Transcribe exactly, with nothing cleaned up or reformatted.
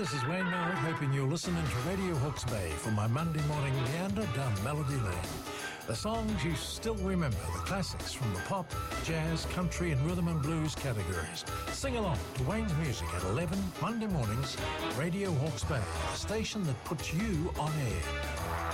this is Wayne Merritt, hoping you're listening to Radio Hawke's Bay for my Monday morning meander down Melody Lane. The songs you still remember, the classics from the pop, jazz, country and rhythm and blues categories. Sing along to Wayne's Music at eleven Monday mornings, Radio Hawke's Bay, the station that puts you on air.